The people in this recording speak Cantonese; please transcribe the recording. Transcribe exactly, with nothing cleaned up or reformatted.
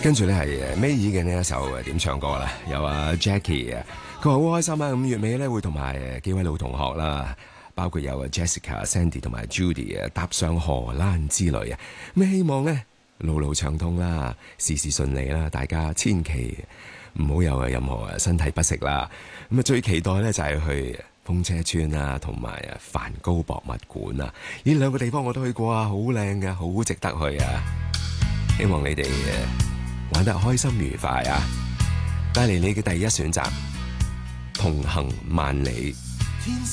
跟住咧係尾二嘅呢一首誒點唱歌啦，有阿 Jackie 啊，佢話好開心啊！五月尾咧會同埋幾位老同學啦，包括有 Jessica、Sandy 同埋 Judy 啊，踏上荷蘭之旅啊！咁希望咧路路暢通啦，事事順利啦，大家千祈唔好有任何身體不適啦。咁啊最期待咧就係去風車村啊，同埋啊梵高博物館啊，呢兩個地方我都去過啊，好靚嘅，好值得去啊！希望你哋玩得開心愉快啊！帶嚟你嘅第一選擇，同行萬里。